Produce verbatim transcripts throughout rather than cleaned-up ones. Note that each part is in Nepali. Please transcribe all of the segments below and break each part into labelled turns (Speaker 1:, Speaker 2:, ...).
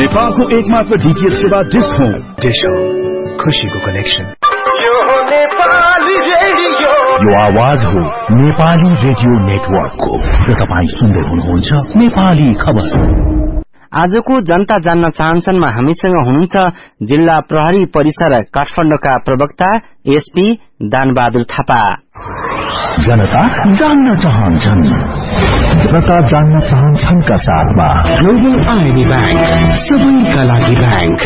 Speaker 1: नेपालको एकमात्र डीटीएच सेवा डिश होम। डिश होम, खुशीको कनेक्सन।
Speaker 2: यो नेपाली रेडियो,
Speaker 3: यो आवाज हो नेपाली रेडियो नेटवर्कको र तपाईँ सुन्दै हुनुहुन्छ नेपाली खबर।
Speaker 4: आजको जनता जान्न चाहन्छनमा हामीसँग हुनुहुन्छ जिल्ला प्रहरी परिसर काठमाडौँका प्रवक्ता एसपी दानबहादुर थापा।
Speaker 3: जनता जान्न चाहन्छन्, जनता जान्न चाहन्छन् का साथमा ग्लोबल आइडी ब्याङ्क, सबैका लागि ब्याङ्क।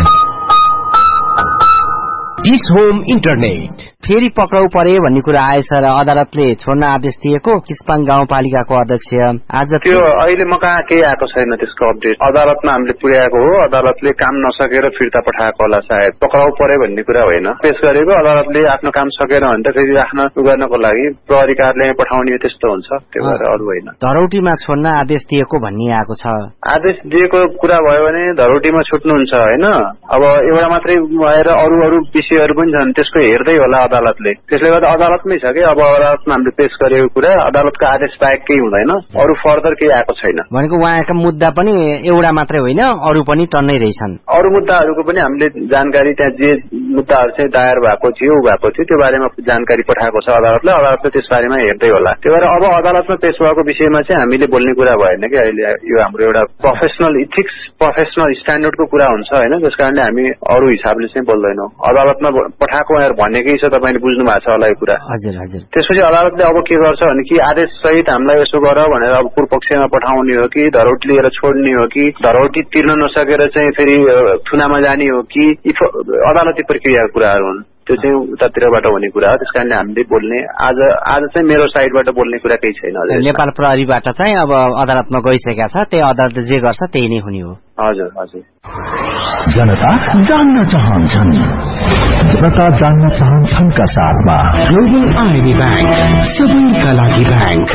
Speaker 5: डिश होम इन्टरनेट
Speaker 4: फेरि पक्राउ परे भन्ने कुरा आएछ र अदालतले छोड्न आदेश दिएको किस्पाङ गाउँपालिकाको अध्यक्ष आज
Speaker 6: त्यो अहिले म कहाँ केही आएको छैन त्यसको अपडेट। अदालतमा हामीले पुर्याएको हो, अदालतले काम नसकेर फिर्ता पठाएको होला सायद। पक्राउ परे भन्ने कुरा होइन, पेश गरेको अदालतले आफ्नो काम सकेन भने त फेरि आफ्नो गर्नको लागि प्रहरी कार्यालयमा पठाउने त्यस्तो हुन्छ, त्यो भएर अरू होइन।
Speaker 4: धरौटीमा छोड्न आदेश दिएको भन्ने आएको छ।
Speaker 6: आदेश दिएको कुरा भयो भने धरौटीमा छुट्नुहुन्छ होइन। अब एउटा मात्रै भएर अरू अरू विषयहरू पनि छन्, त्यसको हेर्दै होला अदालतले। त्यसले गर्दा अदालतमै छ कि अब अदालतमा हामीले पेश गरेको कुरा अदालतको आदेश बाहेक केही हुँदैन, अरू फर्दर केही आएको छैन।
Speaker 4: भनेको उहाँका मुद्दा पनि एउटा मात्रै होइन, अरू पनि टन्नै रहेछन्।
Speaker 6: अरू मुद्दाहरूको पनि हामीले जानकारी, त्यहाँ जे मुद्दाहरू चाहिँ दायर भएको थियो भएको थियो त्यो बारेमा जानकारी पठाएको छ अदालतले। अदालतले त्यस बारेमा हेर्दै होला। त्यही भएर अब अदालतमा पेश भएको विषयमा चाहिँ हामीले बोल्ने कुरा भएन कि अहिले यो हाम्रो एउटा प्रोफेसनल इथिक्स, प्रोफेसनल स्ट्यान्डर्डको कुरा हुन्छ होइन। त्यस कारणले हामी अरू हिसाबले चाहिँ बोल्दैनौँ। अदालतमा पठाएको भनेकै छ, तपाईँले बुझ्नु भएको छ होला यो कुरा।
Speaker 4: हजुर हजुर।
Speaker 6: त्यसपछि अदालतले अब के गर्छ भने कि आदेश सहित हामीलाई यसो गर भनेर अब पूर्व पक्षमा पठाउने हो कि धरौटी लिएर छोड्ने हो कि धरौटी तिर्न नसकेर चाहिँ फेरि थुनामा जाने हो कि अदालती प्रक्रियाको कुराहरू हुन्। त्यो चाहिँ उतातिरबाट हुने कुरा हो। त्यस कारणले हामीले बोल्ने आज आज चाहिँ मेरो साइडबाट बोल्ने कुरा केही छैन।
Speaker 4: नेपाल प्रहरीबाट चाहिँ अब अदालतमा गइसकेका छ, त्यही अदालतले जे गर्छ त्यही नै हुने हो।
Speaker 6: हजुर हजुर।
Speaker 3: जनता जान्न चाहन्छन्, जनता जान्न चाहन्छन् का साथमा ग्लोबल आइडी ब्याङ्क, सबैका लागि ब्याङ्क।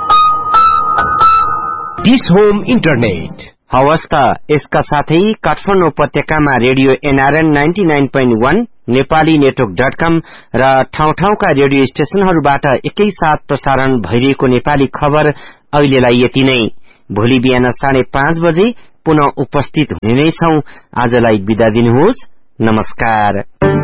Speaker 5: डिश होम इन्टरनेट
Speaker 4: हवस् त, यसका साथै काठमाडौँ उपत्यकामा radio NRN ninety nine point one, Nepali network dot कम र ठाउँ ठाउँका रेडियो स्टेशनहरूबाट एकैसाथ प्रसारण भइरहेको नेपाली खबर अहिलेलाई यति नै। भोलि बिहान साढे पाँच बजे पुनः उपस्थित हुने नै छौं। आजलाई बिदा दिनुहोस्, नमस्कार।